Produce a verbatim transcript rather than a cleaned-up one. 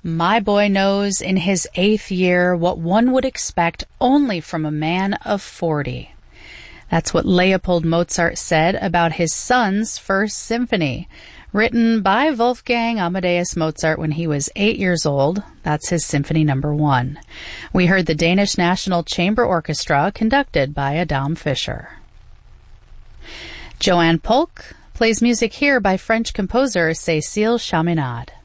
My boy knows in his eighth year what one would expect only from a man of forty. That's what Leopold Mozart said about his son's first symphony, written by Wolfgang Amadeus Mozart when he was eight years old. That's his symphony number one. We heard the Danish National Chamber Orchestra conducted by Adam Fischer. Joanne Polk plays music here by French composer Cécile Chaminade.